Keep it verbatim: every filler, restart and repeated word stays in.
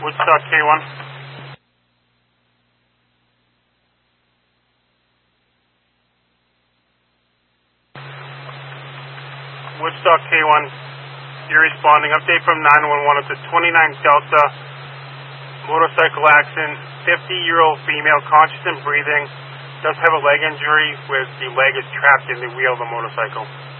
Woodstock K one. Woodstock K one, you're responding. Update from nine one one. It's a twenty-nine Delta motorcycle accident. fifty-year-old female, conscious and breathing. Does have a leg injury with the leg is trapped in the wheel of the motorcycle.